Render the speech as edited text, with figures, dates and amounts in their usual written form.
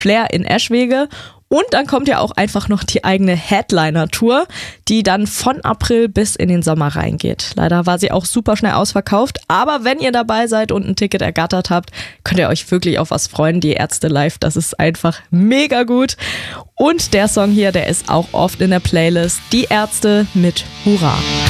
Flair in Eschwege. Und dann kommt ja auch einfach noch die eigene Headliner-Tour, die dann von April bis in den Sommer reingeht. Leider war sie auch super schnell ausverkauft, aber wenn ihr dabei seid und ein Ticket ergattert habt, könnt ihr euch wirklich auf was freuen. Die Ärzte live, das ist einfach mega gut. Und der Song hier, der ist auch oft in der Playlist. Die Ärzte mit Hurra.